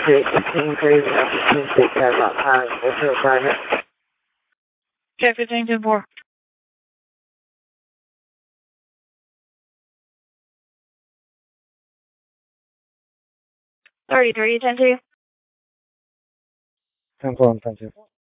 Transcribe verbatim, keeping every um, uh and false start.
take fifteen, please. fifteen, take care about time. What's your private? Okay, fifteen, ten, four. thirty-three, ten, two. ten four, ten two.